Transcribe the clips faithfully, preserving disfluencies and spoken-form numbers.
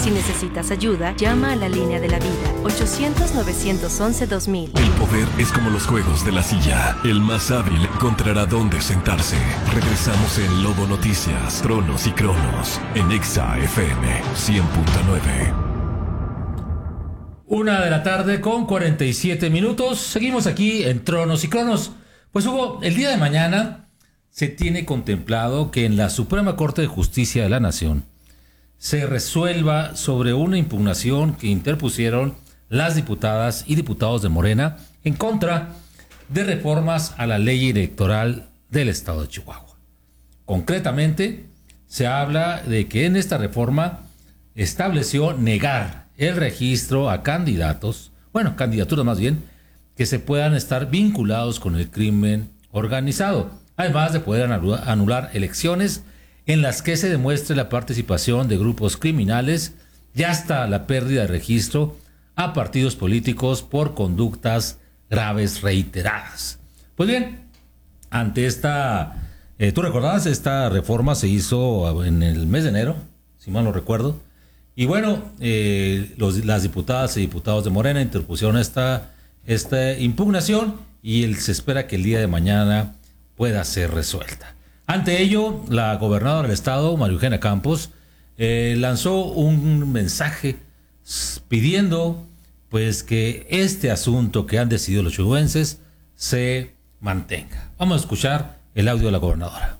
Si necesitas ayuda, llama a la línea de la vida, ochocientos, novecientos once, dos mil. El poder es como los juegos de la silla. El más hábil encontrará dónde sentarse. Regresamos en Lobo Noticias, Tronos y Cronos, en Exa F M cien punto nueve. Una de la tarde con cuarenta y siete minutos. Seguimos aquí en Tronos y Cronos. Pues Hugo, el día de mañana se tiene contemplado que en la Suprema Corte de Justicia de la Nación se resuelva sobre una impugnación que interpusieron las diputadas y diputados de Morena en contra de reformas a la ley electoral del estado de Chihuahua. Concretamente, se habla de que en esta reforma estableció negar el registro a candidatos, bueno, candidaturas más bien, que se puedan estar vinculados con el crimen organizado, además de poder anular elecciones en las que se demuestre la participación de grupos criminales y hasta la pérdida de registro a partidos políticos por conductas graves reiteradas. Pues bien, ante esta, eh, tú recordabas, esta reforma se hizo en el mes de enero, si mal no recuerdo, y bueno, eh, los, las diputadas y diputados de Morena interpusieron esta, esta impugnación y el, se espera que el día de mañana pueda ser resuelta. Ante ello, la gobernadora del estado, María Eugenia Campos, eh, lanzó un mensaje pidiendo pues que este asunto que han decidido los chihuahuenses se mantenga. Vamos a escuchar el audio de la gobernadora.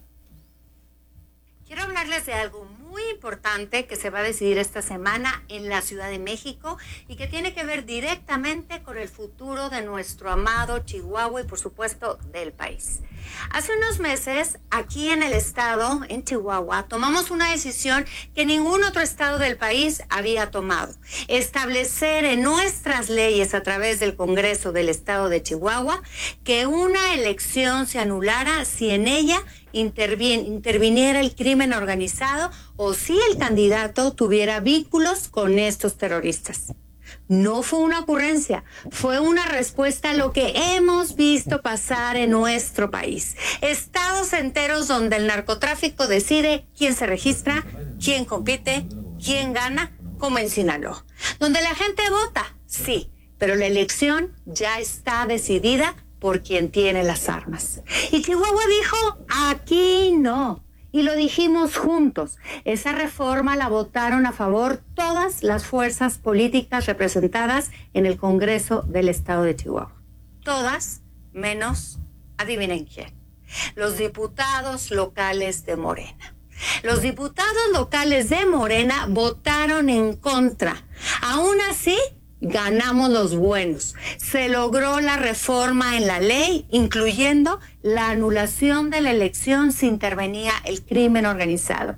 Quiero hablarles de algo muy importante que se va a decidir esta semana en la Ciudad de México y que tiene que ver directamente con el futuro de nuestro amado Chihuahua y por supuesto del país. Hace unos meses, aquí en el estado, en Chihuahua, tomamos una decisión que ningún otro estado del país había tomado. Establecer en nuestras leyes a través del Congreso del estado de Chihuahua que una elección se anulara si en ella intervin- interviniera el crimen organizado o si el candidato tuviera vínculos con estos terroristas. No fue una ocurrencia, fue una respuesta a lo que hemos visto pasar en nuestro país. Estados enteros donde el narcotráfico decide quién se registra, quién compite, quién gana, como en Sinaloa. Donde la gente vota, sí, pero la elección ya está decidida por quien tiene las armas. Y Chihuahua dijo, aquí no. Y lo dijimos juntos. Esa reforma la votaron a favor todas las fuerzas políticas representadas en el Congreso del Estado de Chihuahua. Todas, menos, adivinen quién, los diputados locales de Morena. Los diputados locales de Morena votaron en contra. Aún así, ganamos los buenos. Se logró la reforma en la ley, incluyendo la anulación de la elección si intervenía el crimen organizado.